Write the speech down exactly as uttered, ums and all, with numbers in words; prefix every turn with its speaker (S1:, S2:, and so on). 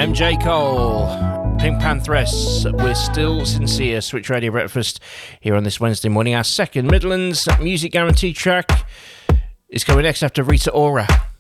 S1: M J Cole, Pink Pantheress, We're Still Sincere, Switch Radio Breakfast here on this Wednesday morning. Our second Midlands Music Guarantee track is coming next after Rita Ora.